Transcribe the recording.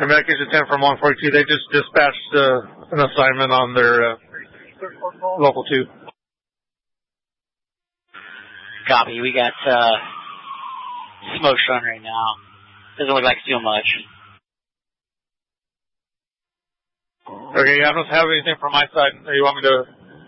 Communication 10 from 142. They just dispatched an assignment on their local 2. Copy. We got smoke showing right now. Doesn't look like it's doing much. Okay, I don't have anything from my side. You want me to